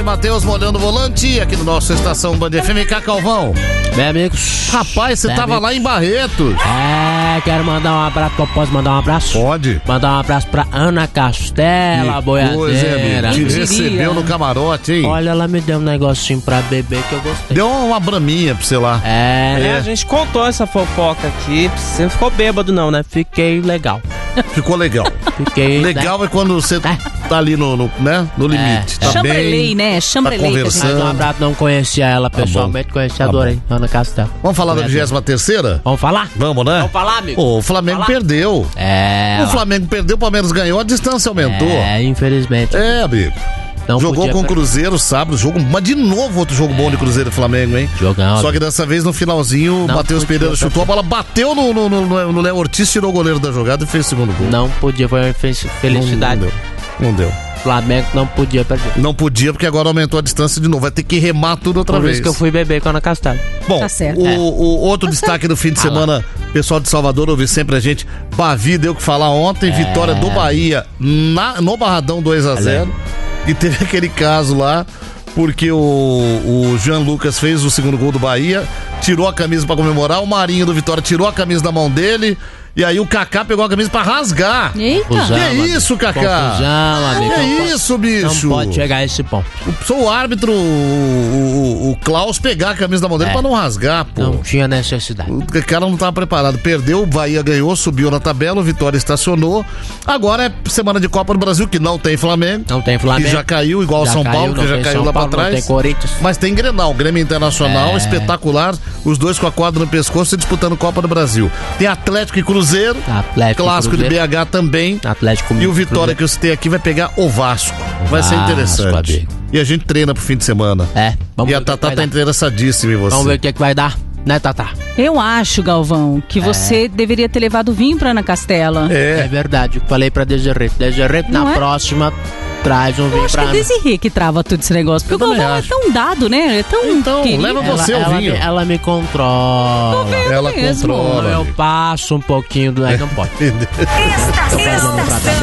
Matheus molhando o volante aqui no nosso Estação Band FM. Calvão. Bem, amigo. Rapaz, você tava lá em Barretos. Quero mandar um abraço. Posso mandar um abraço? Pode. Mandar um abraço pra Ana Castela, boiadeira. Te recebeu no camarote, hein? Olha, ela me deu um negocinho pra beber que eu gostei. Deu uma braminha pra você lá. A gente contou essa fofoca aqui. Você não ficou bêbado não, né? Fiquei legal. Ficou legal. Fiquei... Legal é quando você tá ali no limite. Tá Chambrelei, bem, né? Chambrelei. Tá conversando. Um abraço, não conhecia ela pessoalmente, conheci, adorei. Ana Castela. Vamos falar da 23ª? Vamos falar? Vamos, né? Vamos falar, amigo? O Flamengo perdeu. O Flamengo perdeu, o Palmeiras ganhou, a distância aumentou. Infelizmente. Amigo. Não jogou com o Cruzeiro sábado, mas de novo outro jogo bom de Cruzeiro e Flamengo, hein? Jogão. Só que dessa vez no finalzinho, o Matheus Pereira chutou, a bola bateu no Léo Ortiz, tirou o goleiro da jogada e fez o segundo gol. Não podia, foi uma felicidade. Não deu. Flamengo não podia perder. Não podia, porque agora aumentou a distância de novo. Vai ter que remar tudo outra vez. Por isso que eu fui beber com a Ana Castela. Bom, tá certo. O outro destaque do fim de semana, pessoal de Salvador ouve sempre a gente. Bavi deu o que falar ontem, vitória do Bahia no Barradão 2-0. E teve aquele caso lá, porque o Jean Lucas fez o segundo gol do Bahia, tirou a camisa pra comemorar, o Marinho do Vitória tirou a camisa da mão dele, e aí o Kaká pegou a camisa pra rasgar. Eita! Confusão, que isso, Kaká? Confusão, amigo. Que isso, bicho? Não pode chegar a esse ponto. Sou o árbitro, o Klaus, pegar a camisa da mão dele pra não rasgar, pô. Não tinha necessidade. O cara não tava preparado. Perdeu, o Bahia ganhou, subiu na tabela, o Vitória estacionou. Agora é semana de Copa do Brasil, que não tem Flamengo. Não tem Flamengo. Que já caiu, igual o São Paulo, que já caiu lá pra trás. Não tem Corinthians. Mas tem Grenal, Grêmio Internacional, espetacular. Os dois com a corda no pescoço e disputando Copa do Brasil. Tem Atlético e Cruzeiro. Clássico de BH também. Atlético e o Vitória que eu citei aqui vai pegar o Vasco. Vai ser interessante. E a gente treina pro fim de semana. Vamos e a Tatá tá interessadíssima em você. Vamos ver o que vai dar, né, Tatá? Eu acho, Galvão, que você deveria ter levado vinho pra Ana Castela. É verdade, eu falei pra Desirê. Na próxima traz um vinho pra mim. Eu acho que Desirê que trava tudo esse negócio. Porque o Galvão é tão dado, né? É tão então, querido. leva você o vinho. Ela me controla. Ela controla. Eu passo um pouquinho do... Aí não pode. Estação